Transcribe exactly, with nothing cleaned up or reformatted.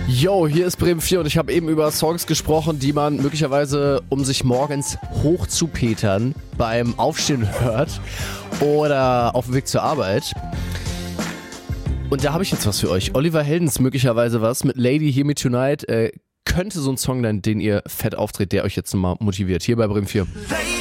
Yo, hier ist Bremen vier und ich habe eben über Songs gesprochen, die man möglicherweise, um sich morgens hochzupetern, beim Aufstehen hört oder auf dem Weg zur Arbeit. Und da habe ich jetzt was für euch. Oliver Heldens möglicherweise was mit Lady Hear Me Tonight. Äh, könnte so ein Song sein, den ihr fett auftritt, der euch jetzt nochmal motiviert. Hier bei Bremen vier.